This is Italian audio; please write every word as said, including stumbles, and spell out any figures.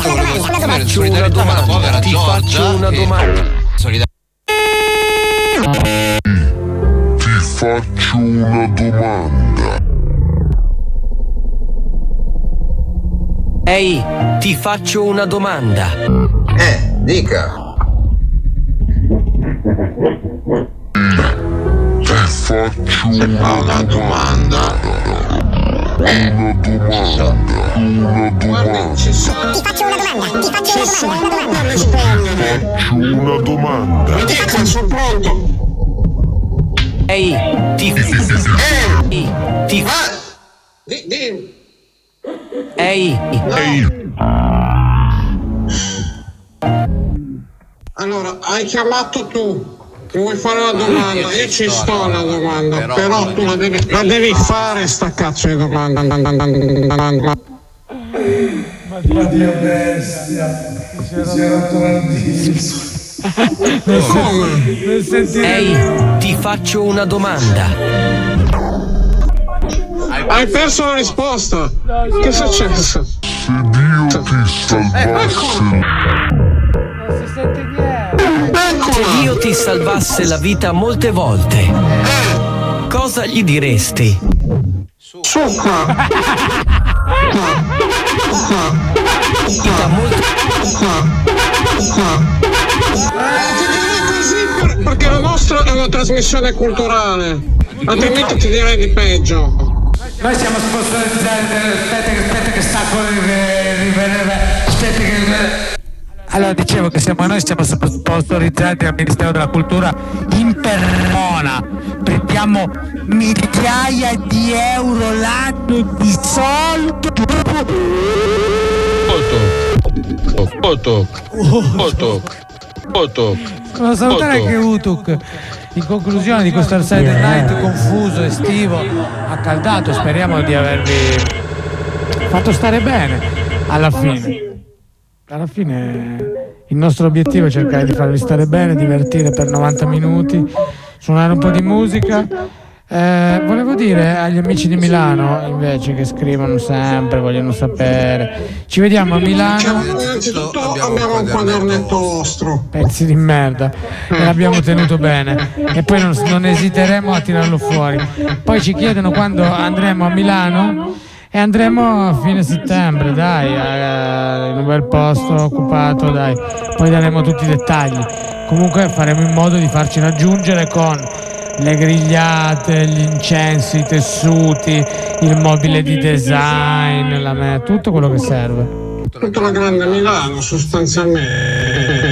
faccio una domanda. Ti faccio una domanda. Ti faccio una domanda. Ehi, ti faccio una domanda. Eh, dica. Ti faccio una domanda. Una domanda. Una domanda. Ti faccio una domanda. Ti faccio una domanda. Ti faccio una domanda. Mi dica, sono pronto. Ehi, ti Ehi, ti Di, di. Ehi, Ehi. Allora, hai chiamato tu. Mi vuoi fare una domanda? Io ci sto la domanda, però, però tu la devi, la devi fare sta cazzo di domanda. Ma Dio bestia, si è rotto l'antissimo. Ehi, ti faccio una domanda. Hai perso la risposta. Che è successo? Se Dio ti salvasse. Non si sente niente. Se Dio ti salvasse la vita molte volte, cosa gli diresti? Succa. Vita molto... Eh, ti direi così per, perché la nostra è una trasmissione culturale, altrimenti ti direi di peggio. Noi siamo sponsorizzati. Aspetta che aspetta che stacco. Aspetta che. Allora dicevo che siamo noi siamo sponsorizzati dal Ministero della Cultura in persona. Prendiamo migliaia di euro l'anno di soldi. Foto, foto, foto, foto. Devo salutare anche Utuk. In conclusione di questo Saturday Night confuso, estivo, accaldato, speriamo di avervi fatto stare bene alla fine. Alla fine il nostro obiettivo è cercare di farvi stare bene, divertire per novanta minuti, suonare un po' di musica. Eh, volevo dire agli amici di Milano invece che scrivono sempre, vogliono sapere. Ci vediamo a Milano. Innanzitutto abbiamo un quadernetto vostro. Pezzi di merda. E l'abbiamo tenuto bene. E poi non, non esiteremo a tirarlo fuori. Poi ci chiedono quando andremo a Milano. E andremo a fine settembre, dai, eh, in un bel posto occupato, dai. Poi daremo tutti i dettagli. Comunque faremo in modo di farci raggiungere con le grigliate, gli incensi, i tessuti, il mobile di design, la me- tutto quello che serve. Tutta la grande Milano sostanzialmente.